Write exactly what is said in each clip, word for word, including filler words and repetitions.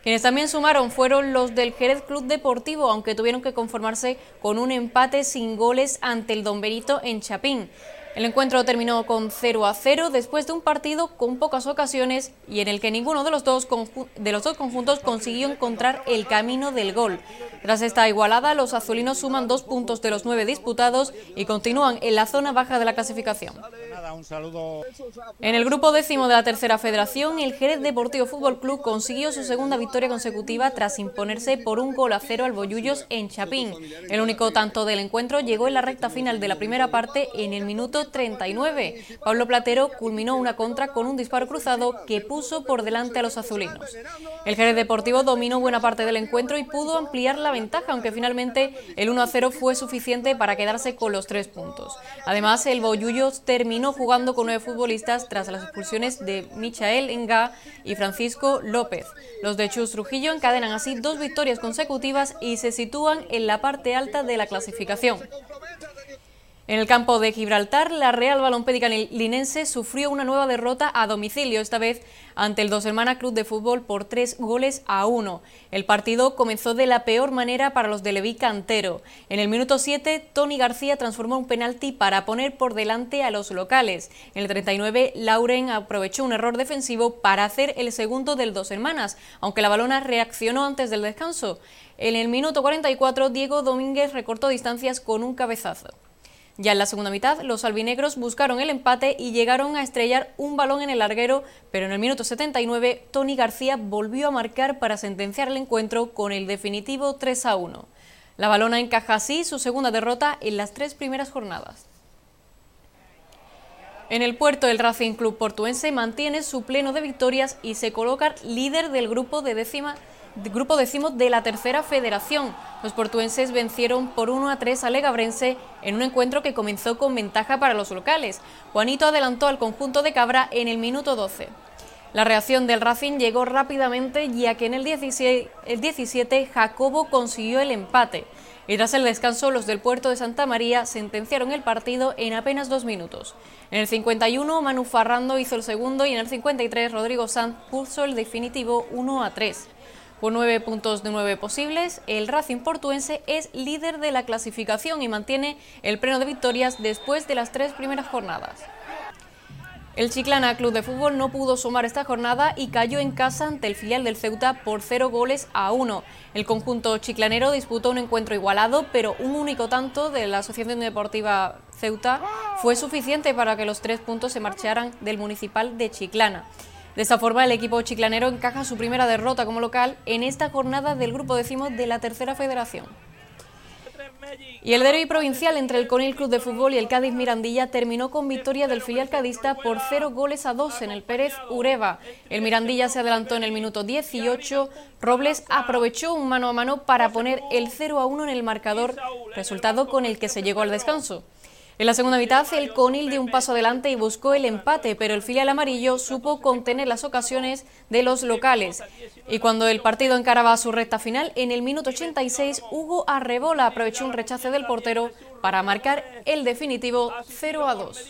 Quienes también sumaron fueron los del Jerez Club Deportivo, aunque tuvieron que conformarse con un empate sin goles ante el Don Benito en Chapín. El encuentro terminó con cero a cero después de un partido con pocas ocasiones y en el que ninguno de los dos, de los dos conjuntos consiguió encontrar el camino del gol. Tras esta igualada, los azulinos suman dos puntos de los nueve disputados y continúan en la zona baja de la clasificación. En el grupo décimo de la tercera federación, el Jerez Deportivo Fútbol Club consiguió su segunda victoria consecutiva tras imponerse por un gol a cero al Bollullos en Chapín. El único tanto del encuentro llegó en la recta final de la primera parte en el minuto treinta y nueve. Pablo Platero culminó una contra con un disparo cruzado que puso por delante a los azulinos. El Jerez Deportivo dominó buena parte del encuentro y pudo ampliar la ventaja, aunque finalmente el uno a cero fue suficiente para quedarse con los tres puntos. Además, el Bollullos terminó jugando con nueve futbolistas tras las expulsiones de Michael Enga y Francisco López. Los de Chus Trujillo encadenan así dos victorias consecutivas y se sitúan en la parte alta de la clasificación. En el campo de Gibraltar, la Real Balompédica Linense sufrió una nueva derrota a domicilio, esta vez ante el Dos Hermanas Club de Fútbol por tres goles a uno. El partido comenzó de la peor manera para los de Leví Cantero. En el minuto siete, Tony García transformó un penalti para poner por delante a los locales. En el treinta y nueve, Lauren aprovechó un error defensivo para hacer el segundo del Dos Hermanas, aunque la balona reaccionó antes del descanso. En el minuto cuarenta y cuatro, Diego Domínguez recortó distancias con un cabezazo. Ya en la segunda mitad, los albinegros buscaron el empate y llegaron a estrellar un balón en el larguero, pero en el minuto setenta y nueve, Tony García volvió a marcar para sentenciar el encuentro con el definitivo tres a uno. La balona encaja así su segunda derrota en las tres primeras jornadas. En el Puerto, el Racing Club Portuense mantiene su pleno de victorias y se coloca líder del grupo de décima Grupo décimo de la tercera federación. Los portuenses vencieron por uno a tres a Legabrense en un encuentro que comenzó con ventaja para los locales. Juanito adelantó al conjunto de Cabra en el minuto doce. La reacción del Racing llegó rápidamente, ya que en el diecisiete Jacobo consiguió el empate. Y tras el descanso, los del Puerto de Santa María sentenciaron el partido en apenas dos minutos. En el cincuenta y uno, Manu Farrando hizo el segundo y en el cincuenta y tres, Rodrigo Sanz puso el definitivo uno a tres. Con nueve puntos de nueve posibles, el Racing portuense es líder de la clasificación y mantiene el pleno de victorias después de las tres primeras jornadas. El Chiclana Club de Fútbol no pudo sumar esta jornada y cayó en casa ante el filial del Ceuta por cero goles a uno. El conjunto chiclanero disputó un encuentro igualado, pero un único tanto de la Asociación Deportiva Ceuta fue suficiente para que los tres puntos se marcharan del Municipal de Chiclana. De esta forma, el equipo chiclanero encaja su primera derrota como local en esta jornada del grupo décimo de la tercera federación. Y el derbi provincial entre el Conil Club de Fútbol y el Cádiz Mirandilla terminó con victoria del filial cadista por cero goles a dos en el Pérez Ureva. El Mirandilla se adelantó en el minuto dieciocho, Robles aprovechó un mano a mano para poner el cero a uno en el marcador, resultado con el que se llegó al descanso. En la segunda mitad, el Conil dio un paso adelante y buscó el empate, pero el filial amarillo supo contener las ocasiones de los locales. Y cuando el partido encaraba su recta final, en el minuto ochenta y seis, Hugo Arrebola aprovechó un rechace del portero para marcar el definitivo cero a dos.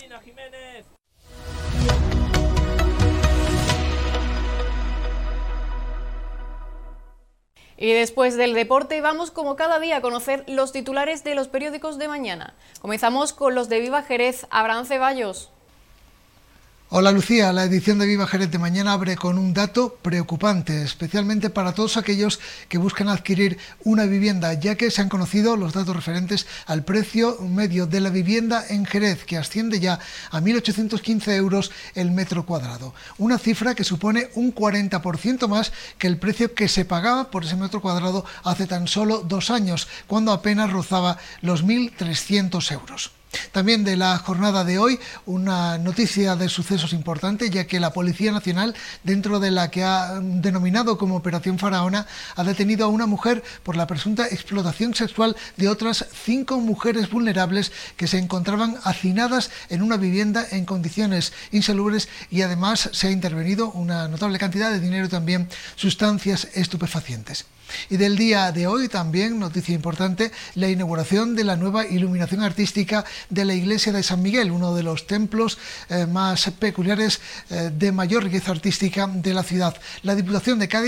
Y después del deporte vamos como cada día a conocer los titulares de los periódicos de mañana. Comenzamos con los de Viva Jerez. Abraham Ceballos. Hola Lucía, la edición de Viva Jerez de mañana abre con un dato preocupante, especialmente para todos aquellos que buscan adquirir una vivienda, ya que se han conocido los datos referentes al precio medio de la vivienda en Jerez, que asciende ya a mil ochocientos quince euros el metro cuadrado, una cifra que supone un cuarenta por ciento más que el precio que se pagaba por ese metro cuadrado hace tan solo dos años, cuando apenas rozaba los mil trescientos euros. También de la jornada de hoy, una noticia de sucesos importante, ya que la Policía Nacional, dentro de la que ha denominado como Operación Faraona, ha detenido a una mujer por la presunta explotación sexual de otras cinco mujeres vulnerables que se encontraban hacinadas en una vivienda en condiciones insalubres, y además se ha intervenido una notable cantidad de dinero y también sustancias estupefacientes. Y del día de hoy también, noticia importante, la inauguración de la nueva iluminación artística de la iglesia de San Miguel, uno de los templos eh, más peculiares eh, de mayor riqueza artística de la ciudad. La Diputación de Cádiz